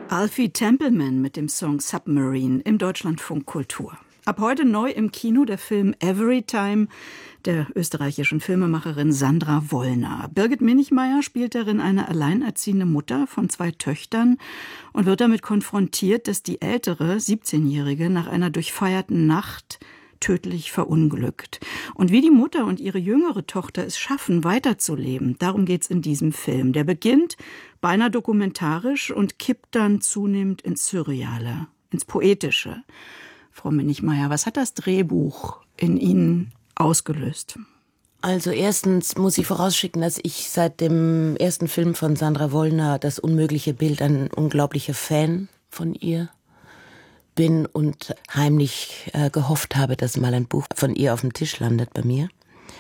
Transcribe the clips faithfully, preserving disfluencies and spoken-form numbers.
Alfie Templeman mit dem Song Submarine im Deutschlandfunk Kultur. Ab heute neu im Kino der Film Everytime der österreichischen Filmemacherin Sandra Wollner. Birgit Minichmayr spielt darin eine alleinerziehende Mutter von zwei Töchtern und wird damit konfrontiert, dass die ältere, siebzehnjährige, nach einer durchfeierten Nacht tödlich verunglückt. Und wie die Mutter und ihre jüngere Tochter es schaffen, weiterzuleben, darum geht's in diesem Film. Der beginnt beinahe dokumentarisch und kippt dann zunehmend ins Surreale, ins Poetische. Frau Minichmayr, was hat das Drehbuch in Ihnen ausgelöst? Also erstens muss ich vorausschicken, dass ich seit dem ersten Film von Sandra Wollner, Das unmögliche Bild, ein unglaublicher Fan von ihr bin und heimlich äh, gehofft habe, dass mal ein Buch von ihr auf dem Tisch landet bei mir.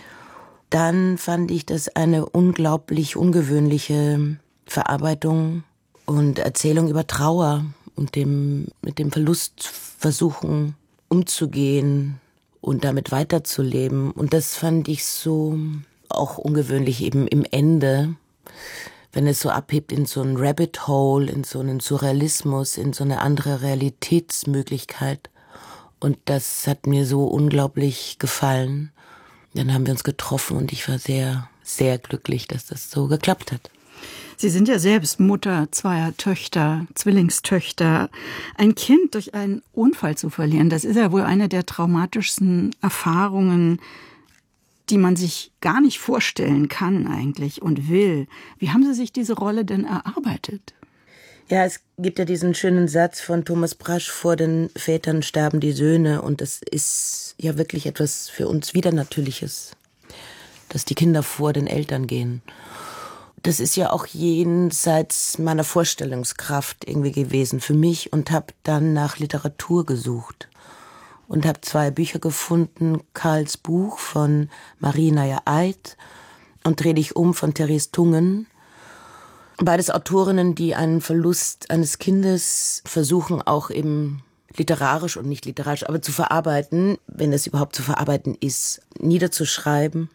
Dann fand ich das eine unglaublich ungewöhnliche Verarbeitung und Erzählung über Trauer und dem, mit dem Verlust versuchen umzugehen und damit weiterzuleben. Und das fand ich so auch ungewöhnlich eben im Ende, wenn es so abhebt in so ein Rabbit Hole, in so einen Surrealismus, in so eine andere Realitätsmöglichkeit. Und das hat mir so unglaublich gefallen. Dann haben wir uns getroffen und ich war sehr, sehr glücklich, dass das so geklappt hat. Sie sind ja selbst Mutter zweier Töchter, Zwillingstöchter. Ein Kind durch einen Unfall zu verlieren, das ist ja wohl eine der traumatischsten Erfahrungen, die man sich gar nicht vorstellen kann eigentlich und will. Wie haben Sie sich diese Rolle denn erarbeitet? Ja, es gibt ja diesen schönen Satz von Thomas Brasch, vor den Vätern sterben die Söhne. Und das ist ja wirklich etwas für uns Widernatürliches, dass die Kinder vor den Eltern gehen. Das ist ja auch jenseits meiner Vorstellungskraft irgendwie gewesen für mich und habe dann nach Literatur gesucht. Und habe zwei Bücher gefunden, Karls Buch von Marie Naja-Eid und Dreh dich um von Therese Tungen. Beides Autorinnen, die einen Verlust eines Kindes versuchen, auch eben literarisch und nicht literarisch, aber zu verarbeiten, wenn es überhaupt zu verarbeiten ist, niederzuschreiben,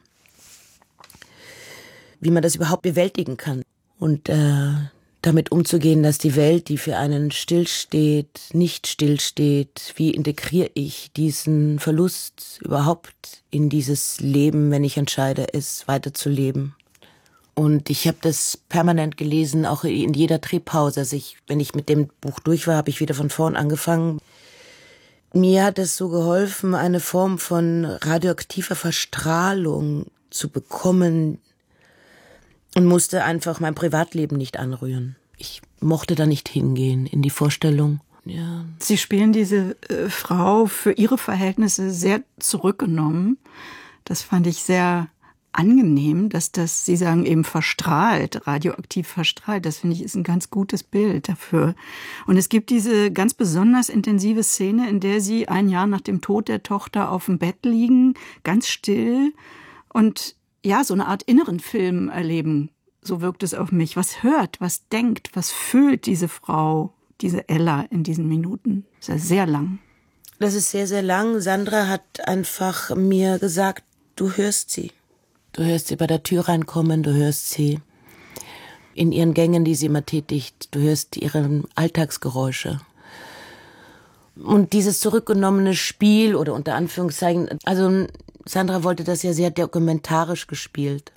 wie man das überhaupt bewältigen kann. Und äh, damit umzugehen, dass die Welt, die für einen stillsteht, nicht stillsteht. Wie integriere ich diesen Verlust überhaupt in dieses Leben, wenn ich entscheide, es weiterzuleben? Und ich habe das permanent gelesen, auch in jeder Drehpause. Also ich, wenn ich mit dem Buch durch war, habe ich wieder von vorn angefangen. Mir hat es so geholfen, eine Form von radioaktiver Verstrahlung zu bekommen, und musste einfach mein Privatleben nicht anrühren. Ich mochte da nicht hingehen in die Vorstellung. Ja. Sie spielen diese äh, Frau für ihre Verhältnisse sehr zurückgenommen. Das fand ich sehr angenehm, dass das, Sie sagen eben verstrahlt, radioaktiv verstrahlt. Das finde ich ist ein ganz gutes Bild dafür. Und es gibt diese ganz besonders intensive Szene, in der Sie ein Jahr nach dem Tod der Tochter auf dem Bett liegen, ganz still und ja, so eine Art inneren Film erleben. So wirkt es auf mich. Was hört, was denkt, was fühlt diese Frau, diese Ella in diesen Minuten? Das ist ja sehr lang. Das ist sehr, sehr lang. Sandra hat einfach mir gesagt, du hörst sie. Du hörst sie bei der Tür reinkommen, du hörst sie in ihren Gängen, die sie immer tätigt. Du hörst ihre Alltagsgeräusche. Und dieses zurückgenommene Spiel oder unter Anführungszeichen, also Sandra wollte das ja sehr dokumentarisch gespielt.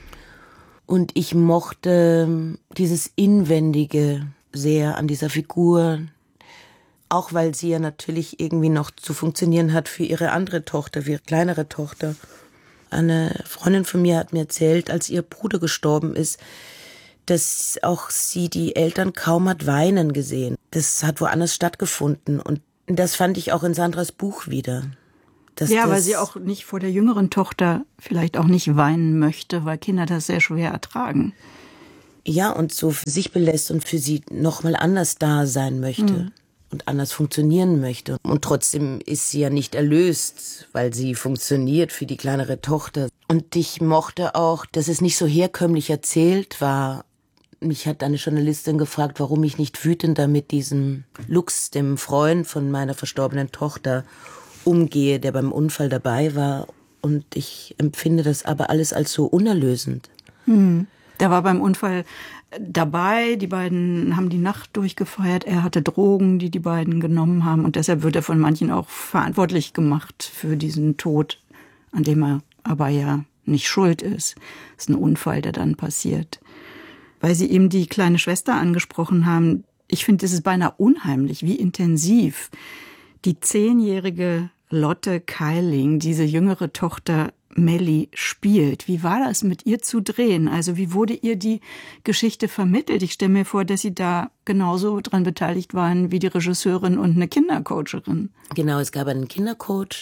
Und ich mochte dieses Inwendige sehr an dieser Figur, auch weil sie ja natürlich irgendwie noch zu funktionieren hat für ihre andere Tochter, für ihre kleinere Tochter. Eine Freundin von mir hat mir erzählt, als ihr Bruder gestorben ist, dass auch sie die Eltern kaum hat weinen gesehen. Das hat woanders stattgefunden. Und das fand ich auch in Sandras Buch wieder. Dass ja, weil sie auch nicht vor der jüngeren Tochter vielleicht auch nicht weinen möchte, weil Kinder das sehr schwer ertragen. Ja, und so für sich belässt und für sie nochmal anders da sein möchte mhm. und anders funktionieren möchte. Und trotzdem ist sie ja nicht erlöst, weil sie funktioniert für die kleinere Tochter. Und ich mochte auch, dass es nicht so herkömmlich erzählt war. Mich hat eine Journalistin gefragt, warum ich nicht wütender mit diesem Lux, dem Freund von meiner verstorbenen Tochter, umgehe, der beim Unfall dabei war. Und ich empfinde das aber alles als so unerlösend. Hm. Der war beim Unfall dabei. Die beiden haben die Nacht durchgefeiert. Er hatte Drogen, die die beiden genommen haben. Und deshalb wird er von manchen auch verantwortlich gemacht für diesen Tod, an dem er aber ja nicht schuld ist. Das ist ein Unfall, der dann passiert. Weil Sie eben die kleine Schwester angesprochen haben, ich finde, es ist beinahe unheimlich, wie intensiv die zehnjährige Lotte Keiling, diese jüngere Tochter Melli, spielt. Wie war das, mit ihr zu drehen? Also wie wurde ihr die Geschichte vermittelt? Ich stelle mir vor, dass Sie da genauso dran beteiligt waren wie die Regisseurin und eine Kindercoacherin. Genau, es gab einen Kindercoach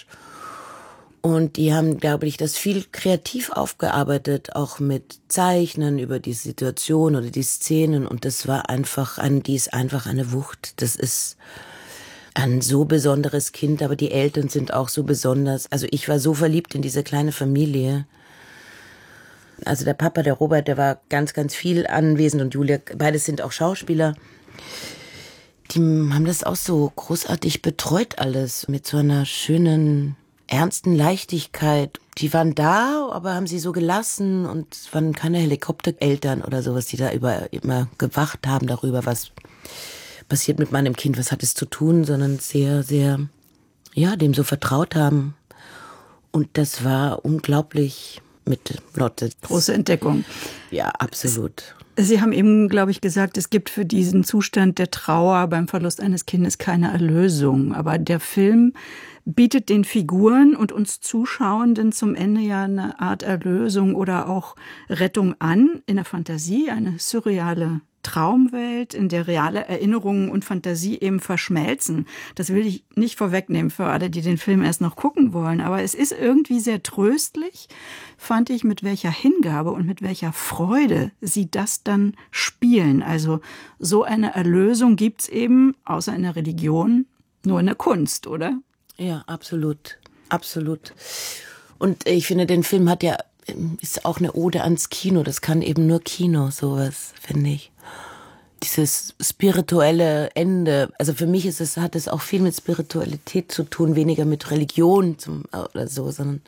und die haben, glaube ich, das viel kreativ aufgearbeitet, auch mit Zeichnen über die Situation oder die Szenen, und das war einfach, ein, die ist einfach eine Wucht. Das ist ein so besonderes Kind, aber die Eltern sind auch so besonders. Also ich war so verliebt in diese kleine Familie. Also der Papa, der Robert, der war ganz, ganz viel anwesend, und Julia, beide sind auch Schauspieler. Die haben das auch so großartig betreut alles, mit so einer schönen, ernsten Leichtigkeit. Die waren da, aber haben sie so gelassen, und es waren keine Helikoptereltern oder sowas, die da über, immer gewacht haben darüber, was passiert mit meinem Kind, was hat es zu tun, sondern sehr, sehr, ja, dem so vertraut haben. Und das war unglaublich mit Lotte. Große Entdeckung. Ja, absolut. Sie haben eben, glaube ich, gesagt, es gibt für diesen Zustand der Trauer beim Verlust eines Kindes keine Erlösung. Aber der Film bietet den Figuren und uns Zuschauenden zum Ende ja eine Art Erlösung oder auch Rettung an, in der Fantasie, eine surreale Traumwelt, in der reale Erinnerungen und Fantasie eben verschmelzen. Das will ich nicht vorwegnehmen für alle, die den Film erst noch gucken wollen. Aber es ist irgendwie sehr tröstlich, fand ich, mit welcher Hingabe und mit welcher Freude sie das dann spielen. Also so eine Erlösung gibt's eben, außer in der Religion, nur in der Kunst, oder? Ja, absolut. Absolut. Und ich finde, den Film hat ja, ist auch eine Ode ans Kino. Das kann eben nur Kino, sowas, finde ich. Dieses spirituelle Ende, also für mich ist es, hat es auch viel mit Spiritualität zu tun, weniger mit Religion zum, oder so, sondern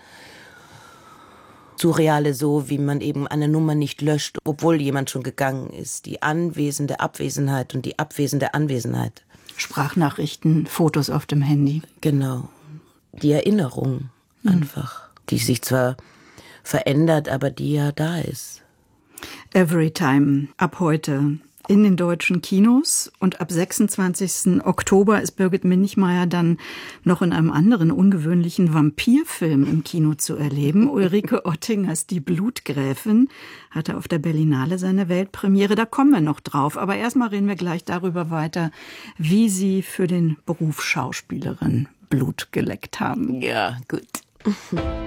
Surreale, so wie man eben eine Nummer nicht löscht, obwohl jemand schon gegangen ist. Die anwesende Abwesenheit und die abwesende Anwesenheit. Sprachnachrichten, Fotos auf dem Handy. Genau. Die Erinnerung einfach, mhm. die sich zwar verändert, aber die ja da ist. Every Time, ab heute in den deutschen Kinos, und ab sechsundzwanzigsten Oktober ist Birgit Minichmayr dann noch in einem anderen ungewöhnlichen Vampirfilm im Kino zu erleben. Ulrike Ottingers Die Blutgräfin hatte auf der Berlinale seine Weltpremiere. Da kommen wir noch drauf. Aber erstmal reden wir gleich darüber weiter, wie Sie für den Beruf Schauspielerin Blut geleckt haben. Ja, gut.